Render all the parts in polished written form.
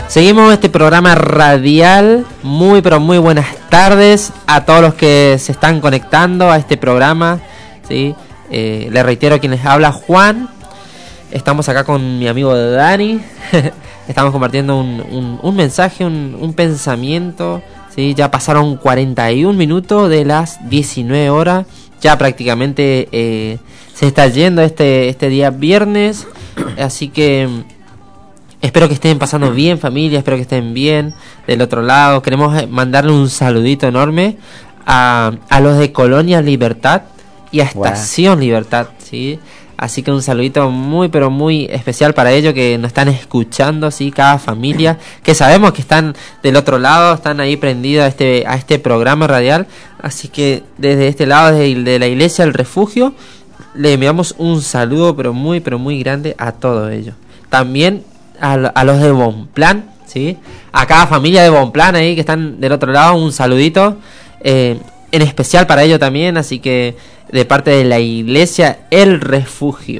Seguimos este programa radial. Muy pero muy buenas tardes a todos los que se están conectando a este programa, ¿sí? Les reitero quien les habla, Juan. Estamos acá con mi amigo Dani. Estamos compartiendo un mensaje, un pensamiento, ¿sí? Ya pasaron 41 minutos de las 19 horas. Ya prácticamente se está yendo este día viernes. Así que espero que estén pasando bien, familia. Espero que estén bien del otro lado. Queremos mandarle un saludito enorme a los de Colonia Libertad y a Estación Libertad, ¿sí? Así que un saludito muy pero muy especial para ellos que nos están escuchando, ¿sí? Cada familia, que sabemos que están del otro lado, están ahí prendidos a este programa radial. Así que desde este lado, de la iglesia El Refugio, le enviamos un saludo pero muy grande a todos ellos. También a los de Bonplan, ¿sí? A cada familia de Bonplan ahí que están del otro lado, un saludito en especial para ellos también. Así que de parte de la iglesia El Refugio.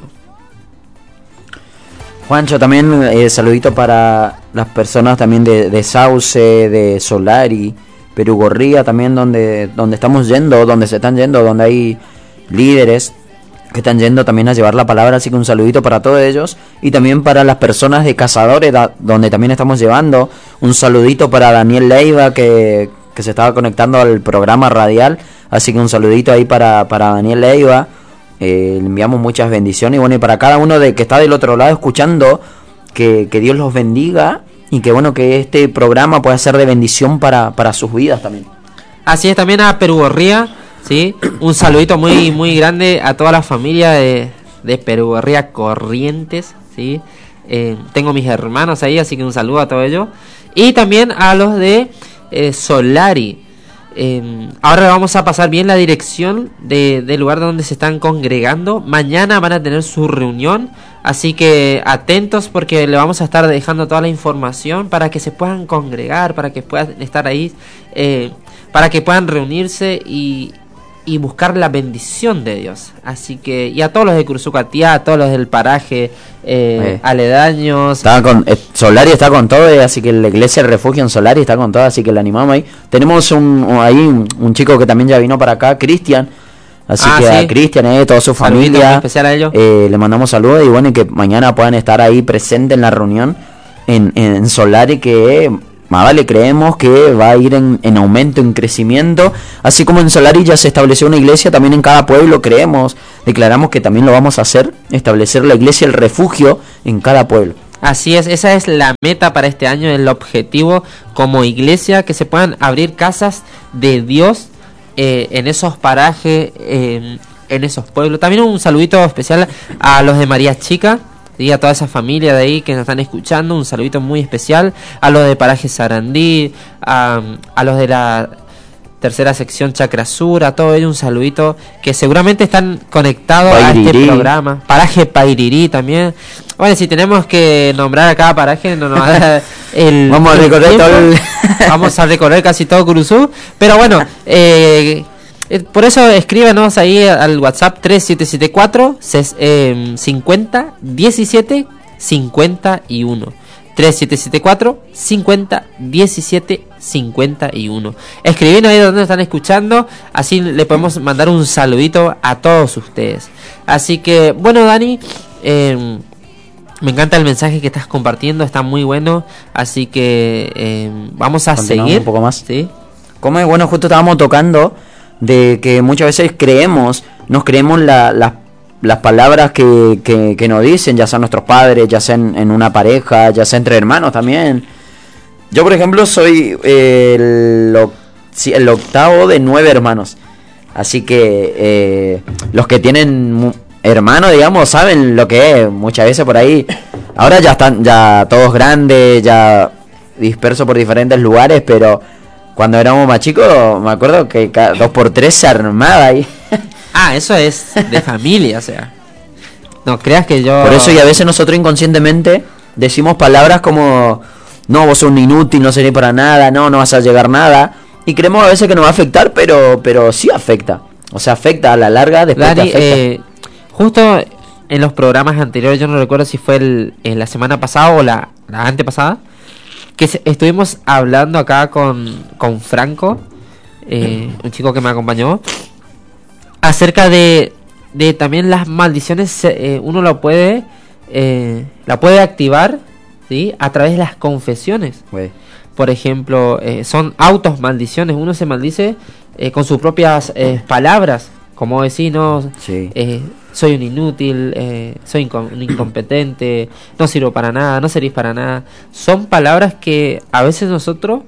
Juancho, también saludito para las personas también de Sauce, de Solari, Perugorría, también donde estamos yendo, donde se están yendo, donde hay líderes que están yendo también a llevar la palabra, así que un saludito para todos ellos. Y también para las personas de Cazadores, donde también estamos llevando, un saludito para Daniel Leiva, que se estaba conectando al programa radial, así que un saludito ahí para Daniel Leiva. Le enviamos muchas bendiciones, y bueno, y para cada uno de que está del otro lado escuchando, que Dios los bendiga, y que bueno, que este programa pueda ser de bendición para sus vidas también. Así es, también a Perugorría, ¿sí? Un saludito muy grande a toda la familia de Perugorría Corrientes, ¿sí? Tengo mis hermanos ahí, así que un saludo a todos ellos. Y también a los de Solari. Ahora vamos a pasar bien la dirección del lugar donde se están congregando. Mañana van a tener su reunión, así que atentos porque le vamos a estar dejando toda la información para que se puedan congregar, para que puedan estar ahí, para que puedan reunirse y buscar la bendición de Dios. Así que, y a todos los de Cursucatía, a todos los del paraje aledaños. Solari está con todo, así que la iglesia El Refugio en Solari está con todo, así que le animamos ahí. Tenemos un chico que también ya vino para acá, Cristian. Así que sí, a Cristian, toda su familia, especial a ellos. Le mandamos saludos, y bueno, y que mañana puedan estar ahí presentes en la reunión en Solari, que más vale creemos que va a ir en aumento, en crecimiento. Así como en Solari ya se estableció una iglesia, también en cada pueblo declaramos que también lo vamos a hacer, establecer la iglesia El Refugio en cada pueblo. Así es, esa es la meta para este año, el objetivo como iglesia, que se puedan abrir casas de Dios en esos parajes, en esos pueblos. También un saludito especial a los de María Chica y a toda esa familia de ahí que nos están escuchando, un saludito muy especial a los de Paraje Sarandí, a los de la tercera sección Chacra Sur, a todos ellos un saludito, que seguramente están conectados Pairirí, a este programa. Paraje Pairirí también. Bueno, si tenemos que nombrar a cada paraje, no nos va a dar vamos a recorrer vamos a recorrer casi todo Curuzú, pero bueno, por eso escríbanos ahí al WhatsApp 3774 50 17 51. 3774 50 17 51. Escribinos ahí donde están escuchando, así le podemos mandar un saludito a todos ustedes. Así que bueno, Dani, me encanta el mensaje que estás compartiendo, está muy bueno, así que vamos a continuamos seguir un poco más. ¿Sí? Como es bueno, justo estábamos tocando de que muchas veces nos creemos las palabras que nos dicen, ya sean nuestros padres, ya sea en una pareja, ya sea entre hermanos también. Yo, por ejemplo, soy el octavo de 9 hermanos, así que los que tienen hermanos, digamos, saben lo que es. Muchas veces por ahí, ahora ya están ya todos grandes, ya dispersos por diferentes lugares, pero cuando éramos más chicos, me acuerdo que 2x3 se armaba ahí. Eso es de familia, o sea. No creas que yo... Por eso, y a veces nosotros inconscientemente decimos palabras como: no, vos sos un inútil, no serés para nada, no vas a llegar a nada. Y creemos a veces que nos va a afectar, pero sí afecta. O sea, afecta a la larga, después Dani, te afecta. Justo en los programas anteriores, yo no recuerdo si fue la semana pasada o la antepasada, estuvimos hablando acá con Franco, un chico que me acompañó, acerca de también las maldiciones. Uno la puede activar, ¿sí?, a través de las confesiones. Güey. Por ejemplo, son autos maldiciones. Uno se maldice con sus propias palabras, como decir, no, Sí. Soy un inútil, soy un incompetente, no sirvo para nada, no servís para nada. Son palabras que a veces nosotros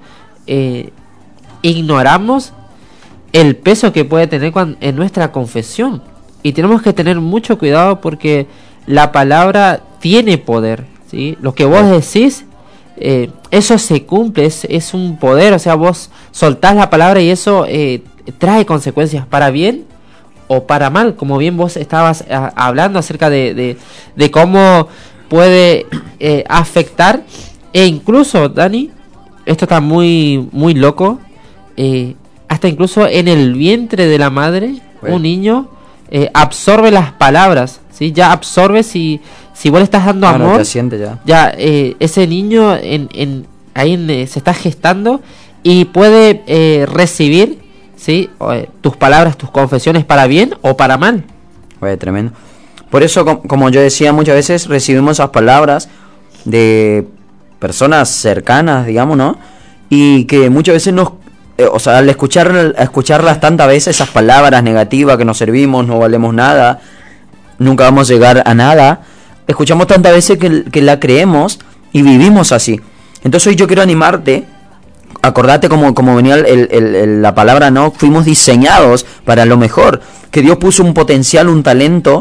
ignoramos el peso que puede tener en nuestra confesión. Y tenemos que tener mucho cuidado porque la palabra tiene poder, ¿sí? Lo que vos decís, eso se cumple, es un poder. O sea, vos soltás la palabra y eso trae consecuencias para bien o para mal, como bien vos estabas hablando acerca de cómo puede afectar. E incluso, Dani, esto está muy muy loco, hasta incluso en el vientre de la madre, bueno, un niño absorbe las palabras, ¿sí? Ya absorbe, si vos le estás dando amor, No, siente ya ese niño se está gestando y puede recibir, ¿sí?, tus palabras, tus confesiones para bien o para mal. Tremendo. Por eso, como yo decía, muchas veces recibimos esas palabras de personas cercanas, digamos, ¿no? Y que muchas veces o sea, al escucharlas tantas veces, esas palabras negativas, que no servimos, no valemos nada, nunca vamos a llegar a nada, escuchamos tantas veces que la creemos y vivimos así. Entonces hoy yo quiero animarte. Acordate como venía la palabra, ¿no? Fuimos diseñados para lo mejor. Que Dios puso un potencial, un talento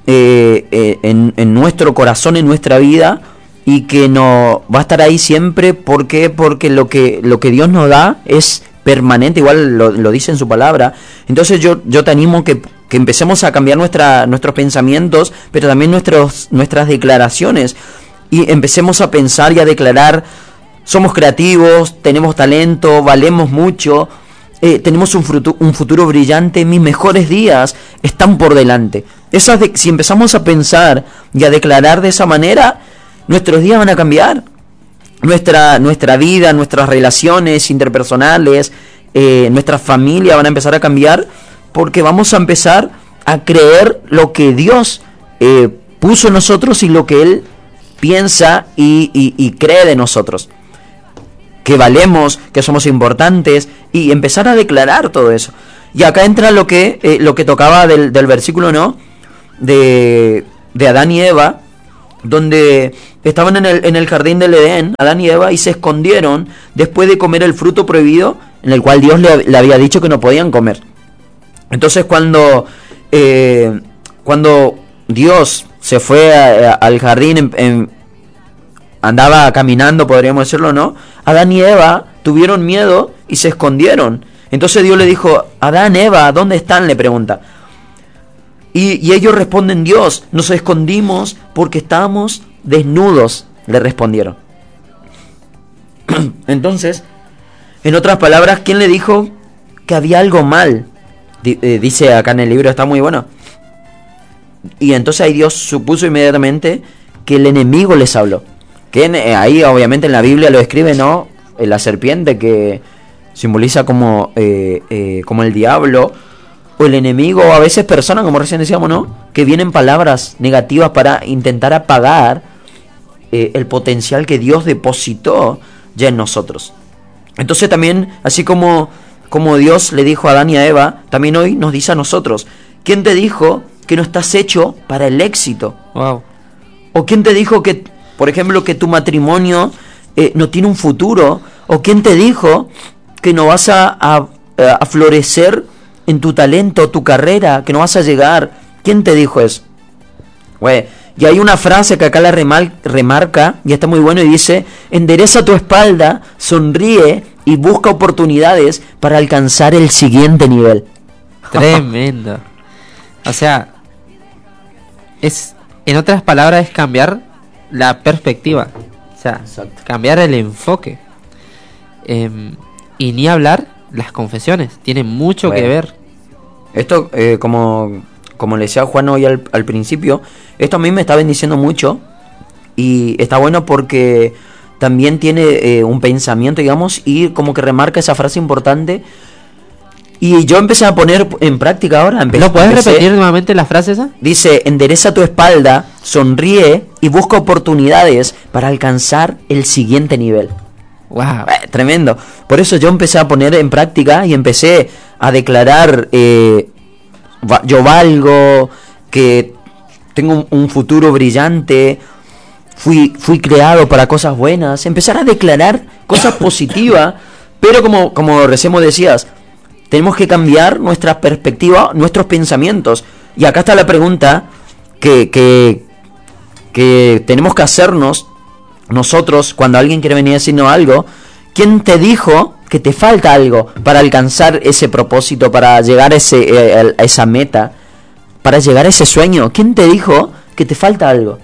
en nuestro corazón, en nuestra vida, y que no va a estar ahí siempre. ¿Por qué? Porque lo que Dios nos da es permanente, igual lo dice en su palabra. Entonces yo te animo que empecemos a cambiar nuestros pensamientos, pero también nuestras declaraciones, y empecemos a pensar y a declarar: somos creativos, tenemos talento, valemos mucho, tenemos un futuro brillante, mis mejores días están por delante. Si empezamos a pensar y a declarar de esa manera, nuestros días van a cambiar. Nuestra vida, nuestras relaciones interpersonales, nuestra familia van a empezar a cambiar, porque vamos a empezar a creer lo que Dios puso en nosotros y lo que Él piensa y cree de nosotros. Que valemos, que somos importantes, y empezar a declarar todo eso. Y acá entra lo que tocaba del versículo, ¿no?, de Adán y Eva, donde estaban en el jardín del Edén, Adán y Eva, y se escondieron después de comer el fruto prohibido, en el cual Dios le había dicho que no podían comer. Entonces cuando Dios se fue al jardín, andaba caminando, podríamos decirlo, ¿no?, Adán y Eva tuvieron miedo y se escondieron. Entonces Dios le dijo: Adán, Eva, ¿dónde están?, le pregunta. Y ellos responden: Dios, nos escondimos porque estábamos desnudos, le respondieron. Entonces, en otras palabras, ¿quién le dijo que había algo mal? Dice acá en el libro, está muy bueno. Y entonces ahí Dios supuso inmediatamente que el enemigo les habló. Que ahí obviamente en la Biblia lo escribe, ¿no?, la serpiente, que simboliza como el diablo o el enemigo, o a veces personas, como recién decíamos, ¿no?, que vienen palabras negativas para intentar apagar el potencial que Dios depositó ya en nosotros. Entonces también, así como Dios le dijo a Adán y a Eva, también hoy nos dice a nosotros: ¿quién te dijo que no estás hecho para el éxito? Wow. ¿O quién te dijo que, por ejemplo, que tu matrimonio no tiene un futuro? ¿O quién te dijo que no vas a florecer en tu talento, tu carrera, que no vas a llegar? ¿Quién te dijo eso? Y hay una frase que acá la remarca, y está muy bueno, y dice: endereza tu espalda, sonríe y busca oportunidades para alcanzar el siguiente nivel. Tremendo. O sea, en otras palabras, es cambiar la perspectiva. O sea, Exacto. Cambiar el enfoque. Y ni hablar las confesiones. Tienen mucho que ver. Esto, como le decía Juan hoy al principio, esto a mí me está bendiciendo mucho. Y está bueno porque también tiene un pensamiento, digamos, y como que remarca esa frase importante. Y yo empecé a poner en práctica ahora. ¿Lo puedes repetir nuevamente la frase esa? Dice, endereza tu espalda, sonríe y busca oportunidades para alcanzar el siguiente nivel. Wow. Tremendo. Por eso yo empecé a poner en práctica y empecé a declarar, yo valgo, que tengo un futuro brillante, fui creado para cosas buenas. Empezar a declarar cosas positivas, pero como recién decías, tenemos que cambiar nuestra perspectiva, nuestros pensamientos. Y acá está la pregunta que tenemos que hacernos nosotros cuando alguien quiere venir a decirnos algo. ¿Quién te dijo que te falta algo para alcanzar ese propósito, para llegar a esa meta, para llegar a ese sueño? ¿Quién te dijo que te falta algo?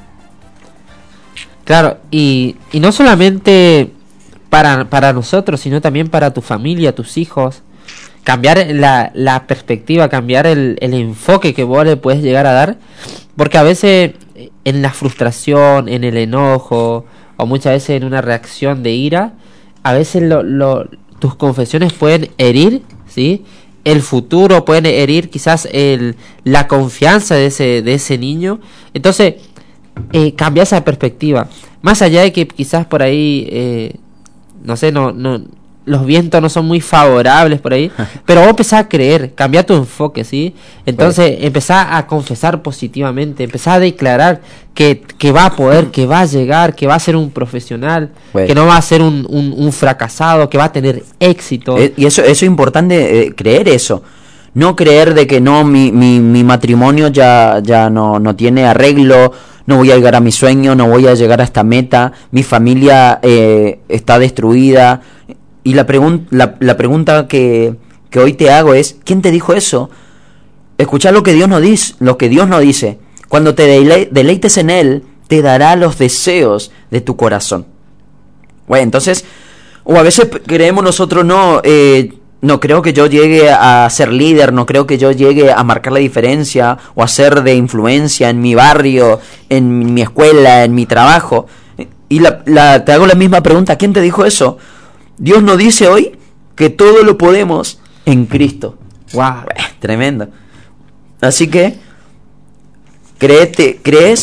Claro, y no solamente para nosotros, sino también para tu familia, tus hijos. Cambiar la perspectiva, cambiar el enfoque que vos le puedes llegar a dar, porque a veces en la frustración, en el enojo, o muchas veces en una reacción de ira, a veces tus confesiones pueden herir, ¿sí? El futuro, pueden herir quizás la confianza de ese niño. Entonces, cambia esa perspectiva. Más allá de que quizás por ahí, no sé, los vientos no son muy favorables por ahí, pero vos empezás a creer, cambiar tu enfoque, ¿sí? Entonces empezás a confesar positivamente, empezás a declarar que va a poder, que va a llegar, que va a ser un profesional, que no va a ser un fracasado, que va a tener éxito. Y eso es importante, creer eso. No creer de que no, mi matrimonio ya no tiene arreglo, no voy a llegar a mi sueño, no voy a llegar a esta meta, mi familia está destruida. Y la pregunta que hoy te hago es, ¿quién te dijo eso? Escuchá lo que Dios nos dice. Cuando te deleites en Él, te dará los deseos de tu corazón. Bueno, entonces, o a veces creemos nosotros, no creo que yo llegue a ser líder, no creo que yo llegue a marcar la diferencia o a ser de influencia en mi barrio, en mi escuela, en mi trabajo. Y te hago la misma pregunta, ¿quién te dijo eso? Dios nos dice hoy que todo lo podemos en Cristo. Wow, tremendo. Así que créete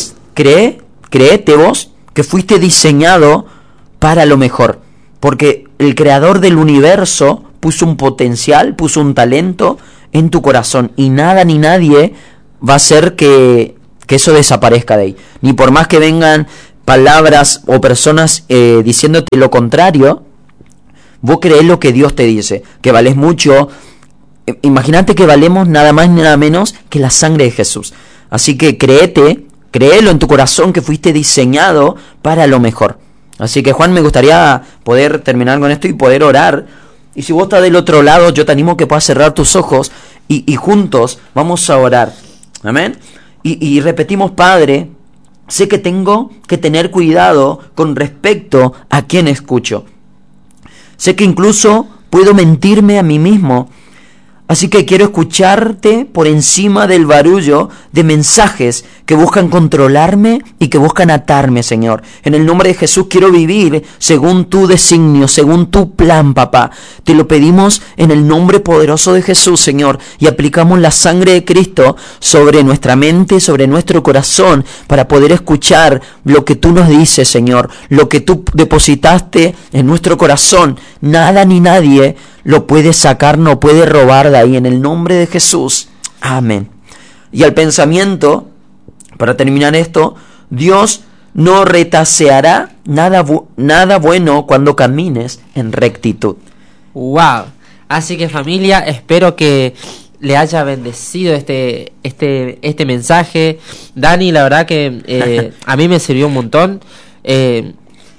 vos que fuiste diseñado para lo mejor, porque el creador del universo puso un potencial, puso un talento en tu corazón, y nada ni nadie va a hacer que eso desaparezca de ahí. Ni por más que vengan palabras o personas diciéndote lo contrario, vos creés lo que Dios te dice, que valés mucho. Imagínate que valemos nada más ni nada menos que la sangre de Jesús. Así que créelo en tu corazón que fuiste diseñado para lo mejor. Así que, Juan, me gustaría poder terminar con esto y poder orar. Y si vos estás del otro lado, yo te animo que puedas cerrar tus ojos y juntos vamos a orar. Amén. Y repetimos, Padre, sé que tengo que tener cuidado con respecto a quién escucho. Sé que incluso puedo mentirme a mí mismo. Así que quiero escucharte por encima del barullo de mensajes que buscan controlarme y que buscan atarme, Señor. En el nombre de Jesús quiero vivir según tu designio, según tu plan, papá. Te lo pedimos en el nombre poderoso de Jesús, Señor. Y aplicamos la sangre de Cristo sobre nuestra mente, sobre nuestro corazón, para poder escuchar lo que tú nos dices, Señor. Lo que tú depositaste en nuestro corazón. Nada ni nadie lo puede sacar, no puede robar de ahí, en el nombre de Jesús. Amén. Y al pensamiento, para terminar esto, Dios no retaseará nada bueno cuando camines en rectitud. Wow. Así que, familia, espero que le haya bendecido este mensaje. Dani, la verdad que a mí me sirvió un montón. Te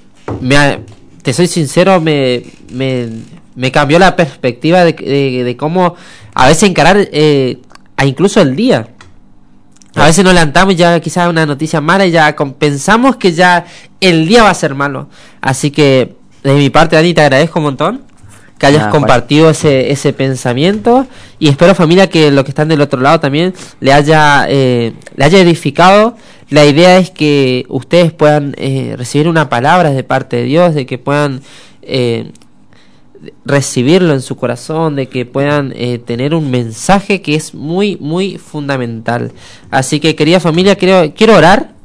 soy sincero, me cambió la perspectiva de cómo a veces encarar a incluso el día. A veces nos levantamos y ya quizás una noticia mala y ya pensamos que ya el día va a ser malo. Así que de mi parte, Dani, te agradezco un montón. que hayas Juan. compartido ese pensamiento, y espero, familia, que los que están del otro lado también le haya edificado. La idea es que ustedes puedan recibir una palabra de parte de Dios, de que puedan recibirlo en su corazón, de que puedan tener un mensaje que es muy, muy fundamental. Así que, querida familia, quiero orar